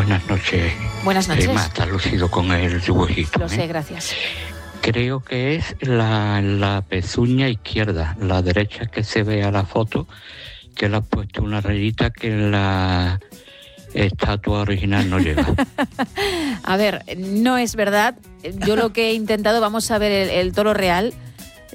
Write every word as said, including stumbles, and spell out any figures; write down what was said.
buenas noches. Buenas noches. Emma, está lucido con el dibujito. Lo ¿eh? sé, gracias. Creo que es la, la pezuña izquierda, la derecha que se ve a la foto, que le ha puesto una rayita que la estatua original no lleva. A ver, no es verdad. Yo lo que he intentado, vamos a ver el, el toro real.